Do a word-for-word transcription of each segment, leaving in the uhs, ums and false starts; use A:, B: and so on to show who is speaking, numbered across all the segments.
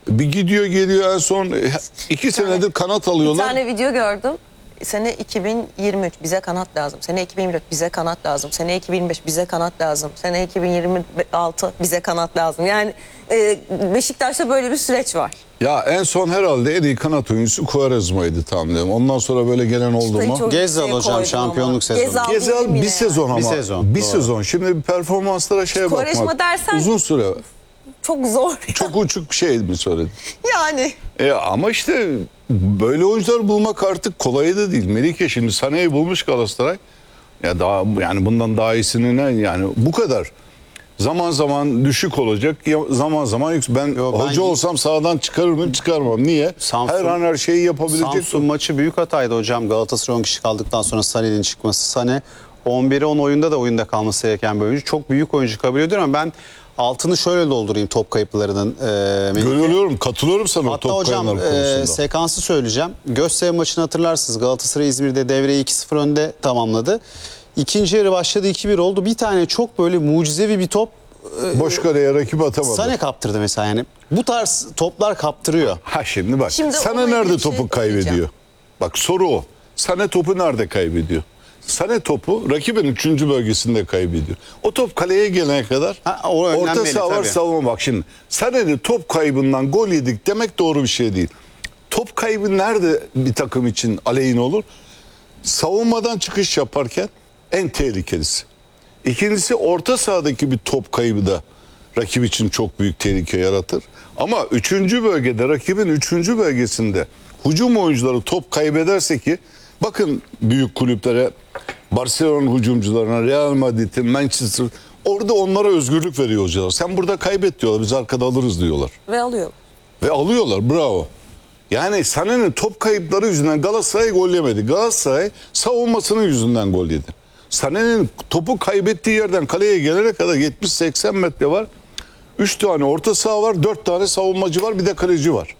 A: Bir gidiyor geliyor, en son iki senedir kanat alıyorlar.
B: Bir tane video gördüm. Sene iki bin yirmi üç bize kanat lazım. Sene iki bin yirmi dört bize kanat lazım. Sene iki bin yirmi beş bize kanat lazım. Sene iki bin yirmi altı bize kanat lazım. Yani e, Beşiktaş'ta böyle bir süreç var.
A: Ya en son herhalde en iyi kanat oyuncusu Quaresma'ydı tahminim. Ondan sonra böyle gelen oldu
B: İşte
A: mu?
B: çok
C: Gezal
B: şey
C: hocam
B: koydum
C: şampiyonluk
B: ama.
C: sezonu.
B: Gezal
A: Gezal
B: değilim
A: bir
B: yine
A: sezon ama.
C: Bir sezon,
A: Bir
C: doğru.
A: sezon. Şimdi performanslara şeye
B: Quaresma
A: bakmak.
B: dersen-
A: Uzun süre.
B: Çok zor. ya.
A: Çok uçuk bir şey mi söyledin?
B: Yani.
A: E ama işte böyle oyuncular bulmak artık kolay da değil. Melike şimdi Sané'yi bulmuş Galatasaray. Ya daha yani bundan daha iyisini ne yani bu kadar. Zaman zaman düşük olacak, ya zaman zaman yüksek. Ben
C: Yo, ben-
A: hoca olsam sahadan çıkarır mıyım, çıkarmam. Niye?
C: Samsun-
A: her an her şeyi yapabilecek.
C: Samsun maçı büyük hataydı hocam. Galatasaray on kişi kaldıktan sonra Sané'nin çıkması. Sané on bire on oyunda da oyunda kalması gereken bir oyuncu. Çok büyük oyuncu kabul ediyorum ama ben altını şöyle doldurayım top kayıplarının. E,
A: Görüyorum, katılıyorum sana
C: Hatta
A: top
C: hocam
A: kayınları
C: e,
A: konusunda.
C: sekansı söyleyeceğim. Göztepe maçını hatırlarsınız. Galatasaray İzmir'de devreyi iki sıfır önde tamamladı. İkinci yarı başladı, iki bir oldu. Bir tane çok böyle mucizevi bir top
A: Boş kaleye rakip atamadı.
C: Sané kaptırdı mesela yani. Bu tarz toplar kaptırıyor.
A: Ha şimdi bak.
B: Şimdi
A: Sané
B: onunla
A: nerede
B: ilgili
A: topu
B: şey
A: kaybediyor?
B: söyleyeceğim.
A: Bak soru o. Sané topu nerede kaybediyor? Sané topu rakibin üçüncü bölgesinde kaybediyor. O top kaleye gelene kadar
C: Ha, o önemli
A: orta saha var,
C: tabii.
A: savunma. Bak şimdi Sané'nin top kaybından gol yedik demek doğru bir şey değil. Top kaybı nerede bir takım için aleyhine olur? Savunmadan çıkış yaparken en tehlikelisi. İkincisi orta sahadaki bir top kaybı da rakip için çok büyük tehlike yaratır. Ama üçüncü bölgede, rakibin üçüncü bölgesinde hücum oyuncuları top kaybederse ki bakın büyük kulüplere, Barcelona hücumcularına, Real Madrid'in, Manchester, orada onlara özgürlük veriyor hocalar. Sen burada kaybet diyorlar, biz arkada alırız diyorlar.
B: Ve alıyor.
A: Ve alıyorlar, bravo. Yani Sané'nin top kayıpları yüzünden Galatasaray gol yemedi. Galatasaray savunmasının yüzünden gol yedi. Sané'nin topu kaybettiği yerden kaleye gelene kadar yetmiş seksen metre var. üç tane orta saha var, dört tane savunmacı var, bir de kaleci var.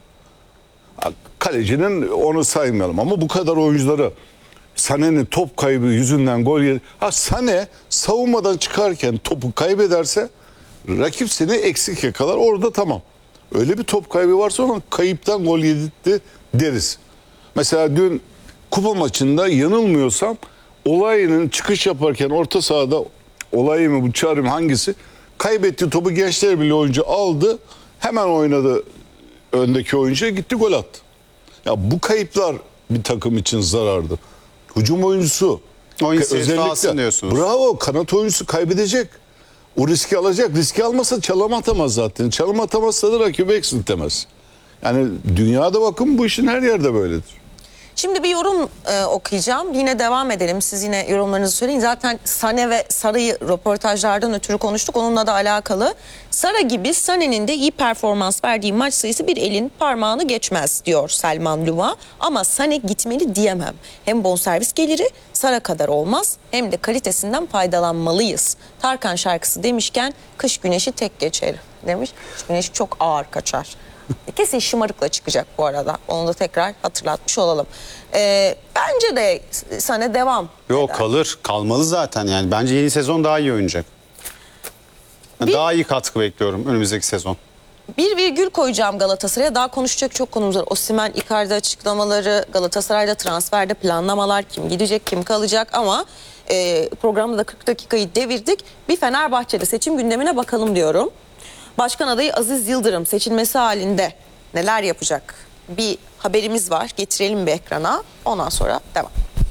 A: Kalecinin onu saymayalım ama bu kadar oyuncuları Sané'nin top kaybı yüzünden gol yedi. Ha Sané savunmadan çıkarken topu kaybederse rakip seni eksik yakalar, orada tamam. Öyle bir top kaybı varsa ona kayıptan gol yedirtti deriz. Mesela dün kupa maçında yanılmıyorsam Olay'ın çıkış yaparken orta sahada Olay mı bu çağrım hangisi? Kaybettiği topu Gençler Birliği oyuncu aldı. Hemen oynadı öndeki oyuncuya, gitti gol attı. Ya bu kayıplar bir takım için zarardı. Hücum oyuncusu
C: O inisiyatifi alsın diyorsunuz.
A: Bravo, kanat oyuncusu kaybedecek. O riski alacak. Riski almasa çalım atamaz zaten. Çalım atamazsa da rakibi eksiltemez. Yani dünyada bakın bu işin her yerde böyledir.
B: Şimdi bir yorum e, okuyacağım. Yine devam edelim. Siz yine yorumlarınızı söyleyin. Zaten Sané ve Sara'yı röportajlardan ötürü konuştuk. Onunla da alakalı. Sara gibi Sané'nin de iyi performans verdiği maç sayısı bir elin parmağını geçmez diyor Selman Luva. Ama Sané gitmeli diyemem. Hem bonservis geliri Sara kadar olmaz hem de kalitesinden faydalanmalıyız. Tarkan şarkısı demişken kış güneşi tek geçer demiş. Kış güneşi çok ağır kaçar. Kesin şımarıkla çıkacak bu arada. Onu da tekrar hatırlatmış olalım. Ee, bence de Sané devam
C: Yok
B: eder.
C: kalır. Kalmalı zaten yani. Bence yeni sezon daha iyi oynayacak.
B: Bir-
C: Daha iyi katkı bekliyorum önümüzdeki sezon.
B: Bir virgül koyacağım Galatasaray'a. Daha konuşacak çok konumuz var. Osimhen, Icardi açıklamaları, Galatasaray'da transferde planlamalar, kim gidecek, kim kalacak ama e, programda da kırk dakikayı devirdik. Bir Fenerbahçe'de seçim gündemine bakalım diyorum. Başkan adayı Aziz Yıldırım seçilmesi halinde neler yapacak? Bir haberimiz var. Getirelim bir ekrana. Ondan sonra devam.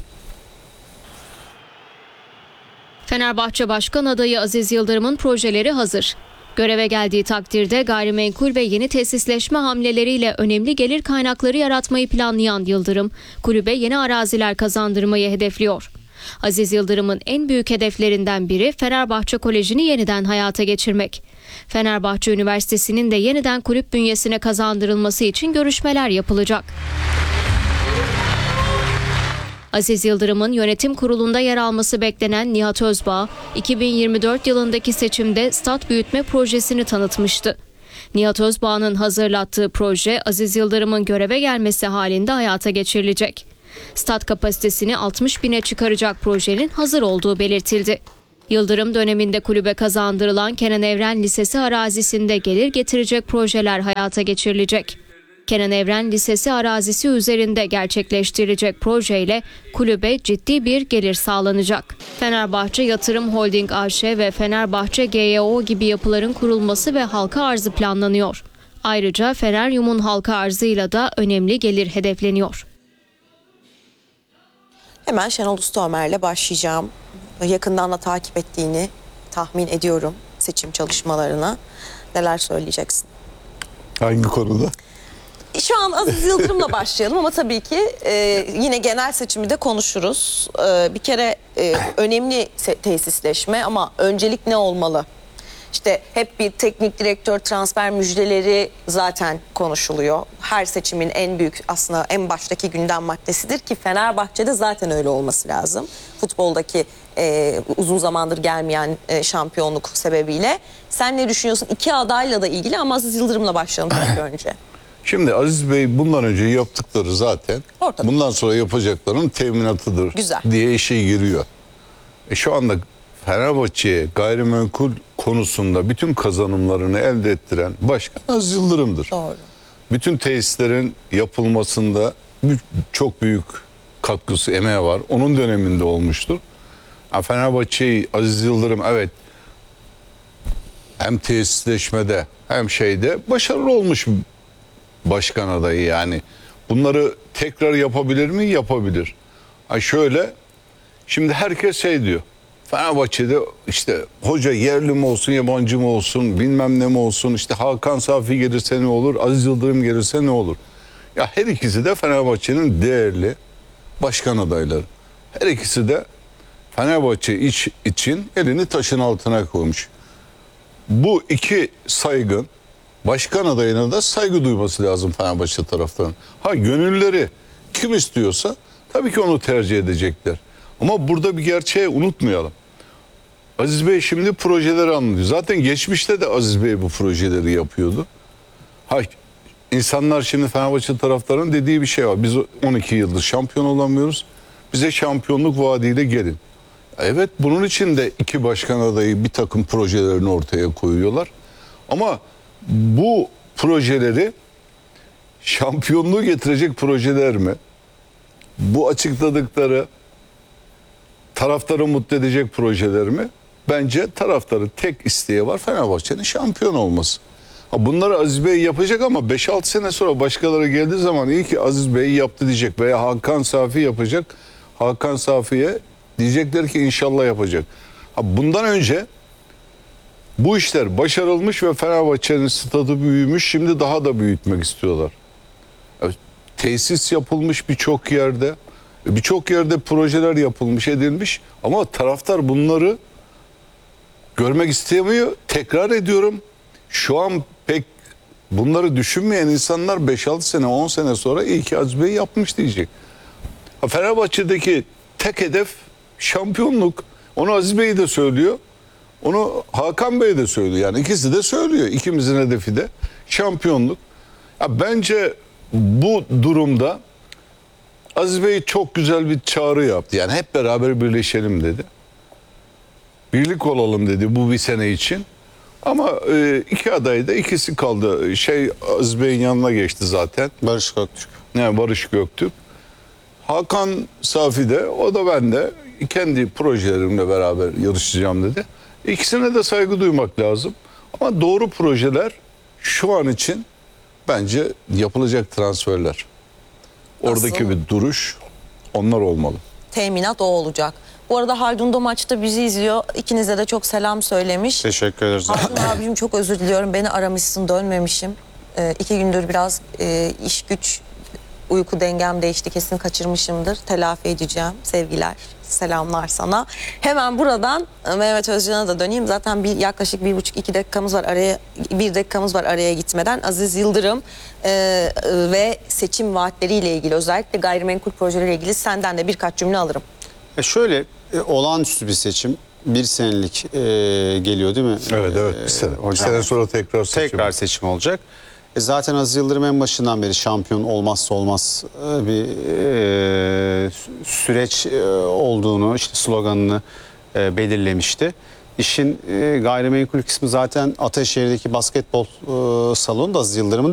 D: Fenerbahçe Başkan adayı Aziz Yıldırım'ın projeleri hazır. Göreve geldiği takdirde gayrimenkul ve yeni tesisleşme hamleleriyle önemli gelir kaynakları yaratmayı planlayan Yıldırım, kulübe yeni araziler kazandırmayı hedefliyor. Aziz Yıldırım'ın en büyük hedeflerinden biri Fenerbahçe Koleji'ni yeniden hayata geçirmek. Fenerbahçe Üniversitesi'nin de yeniden kulüp bünyesine kazandırılması için görüşmeler yapılacak. Aziz Yıldırım'ın yönetim kurulunda yer alması beklenen Nihat Özbağ, iki bin yirmi dört yılındaki seçimde stat büyütme projesini tanıtmıştı. Nihat Özbağ'ın hazırlattığı proje Aziz Yıldırım'ın göreve gelmesi halinde hayata geçirilecek. Stat kapasitesini altmış bine çıkaracak projenin hazır olduğu belirtildi. Yıldırım döneminde kulübe kazandırılan Kenan Evren Lisesi arazisinde gelir getirecek projeler hayata geçirilecek. Kenan Evren Lisesi arazisi üzerinde gerçekleştirilecek projeyle kulübe ciddi bir gelir sağlanacak. Fenerbahçe Yatırım Holding A Ş ve Fenerbahçe G Y O gibi yapıların kurulması ve halka arzı planlanıyor. Ayrıca Feneryum'un halka arzıyla da önemli gelir hedefleniyor.
B: Hemen Şenol Usta-Ömer'le başlayacağım. Yakından da takip ettiğini tahmin ediyorum seçim çalışmalarına. Neler söyleyeceksin?
A: Hangi konuda?
B: Şu an Aziz Yıldırım'la başlayalım ama tabii ki e, yine genel seçimi de konuşuruz. E, bir kere e, önemli tesisleşme ama öncelik ne olmalı? İşte hep bir teknik direktör transfer müjdeleri zaten konuşuluyor. Her seçimin en büyük aslında en baştaki gündem maddesidir ki Fenerbahçe'de zaten öyle olması lazım. Futboldaki e, uzun zamandır gelmeyen e, şampiyonluk sebebiyle. Sen ne düşünüyorsun? İki adayla da ilgili ama Aziz Yıldırım'la başlayalım tabii önce.
A: Şimdi Aziz Bey bundan önce yaptıkları zaten
B: Ortada.
A: bundan sonra yapacaklarının teminatıdır
B: Güzel.
A: diye işe giriyor. E şu anda Fenerbahçe'ye gayrimenkul konusunda bütün kazanımlarını elde ettiren başkan Aziz Yıldırım'dır.
B: Doğru.
A: Bütün tesislerin yapılmasında çok büyük katkısı, emeği var. Onun döneminde olmuştur. Ha, Fenerbahçe'yi Aziz Yıldırım evet hem tesisleşmede hem şeyde başarılı olmuş başkan adayı yani. Bunları tekrar yapabilir mi? Yapabilir. Ha şöyle, şimdi herkes şey diyor. Fenerbahçe'de işte hoca yerli mi olsun, yabancı mı olsun, bilmem ne mi olsun, işte Hakan Safi gelirse ne olur, Aziz Yıldırım gelirse ne olur? Ya her ikisi de Fenerbahçe'nin değerli başkan adayları. Her ikisi de Fenerbahçe iç, için elini taşın altına koymuş. Bu iki saygın başkan adayına da saygı duyması lazım Fenerbahçe taraftarının. Ha gönülleri kim istiyorsa tabii ki onu tercih edecekler. Ama burada bir gerçeği unutmayalım. Aziz Bey şimdi projeleri anlatıyor. Zaten geçmişte de Aziz Bey bu projeleri yapıyordu. Ha insanlar şimdi Fenerbahçe taraftarının dediği bir şey var. Biz on iki yıldır şampiyon olamıyoruz. Bize şampiyonluk vaadiyle gelin. Evet bunun için de iki başkan adayı bir takım projelerini ortaya koyuyorlar. Ama bu projeleri şampiyonluğu getirecek projeler mi? Bu açıkladıkları taraftarı mutlu edecek projeler mi? Bence taraftarın tek isteği var Fenerbahçe'nin şampiyon olması. Ha bunları Aziz Bey yapacak ama beş altı sene sonra başkaları geldiği zaman iyi ki Aziz Bey yaptı diyecek veya Hakan Safi yapacak. Hakan Safi'ye diyecekler ki inşallah yapacak. Ha bundan önce bu işler başarılmış ve Fenerbahçe'nin stadı büyümüş, şimdi daha da büyütmek istiyorlar. Evet, tesis yapılmış birçok yerde, birçok yerde projeler yapılmış, edilmiş ama taraftar bunları görmek istemiyor. Tekrar ediyorum, şu an pek bunları düşünmeyen insanlar beş altı sene, on sene sonra iyi ki Aziz Bey yapmış diyecek. Ha, Fenerbahçe'deki tek hedef şampiyonluk. Onu Aziz Bey de söylüyor. Onu Hakan Bey de söylüyor. Yani ikisi de söylüyor. İkimizin hedefi de şampiyonluk. Ya bence bu durumda Aziz Bey çok güzel bir çağrı yaptı. Yani hep beraber birleşelim dedi. Birlik olalım dedi bu bir sene için. Ama e, iki aday da ikisi kaldı. Şey Aziz Bey'in yanına geçti zaten.
C: Barış Göktürk.
A: Yani Barış Göktürk. Hakan Safi de o da ben de kendi projelerimle beraber yarışacağım dedi. İkisine de saygı duymak lazım. Ama doğru projeler şu an için bence yapılacak transferler. Oradaki
B: Asıl-
A: bir duruş onlar olmalı.
B: Teminat o olacak. Bu arada Haldun Domaç da bizi izliyor. İkinize de çok selam söylemiş.
C: Teşekkür ederiz.
B: Haldun abicim çok özür diliyorum. Beni aramışsın, dönmemişim. Ee, iki gündür biraz e, iş güç uyku dengem değişti. Kesin kaçırmışımdır. Telafi edeceğim. Sevgiler, selamlar sana. Hemen buradan e, Mehmet Özcan'a da döneyim. Zaten bir yaklaşık bir buçuk iki dakikamız var araya bir dakikamız var araya gitmeden. Aziz Yıldırım e, e, ve seçim vaatleriyle ilgili özellikle gayrimenkul projeleriyle ilgili senden de birkaç cümle alırım.
C: E şöyle e, olağanüstü bir seçim. Bir senelik e, geliyor değil mi?
A: Evet evet.
C: E,
A: Bir sene, bir
C: hocam.
A: sene sonra tekrar seçim.
C: Tekrar seçim olacak. E zaten Aziz Yıldırım en başından beri şampiyon olmazsa olmaz e, bir e, süreç e, olduğunu, işte sloganını e, belirlemişti. İşin e, gayrimenkul kısmı zaten Ataşehir'deki basketbol e, salonu da Aziz Yıldırım'ın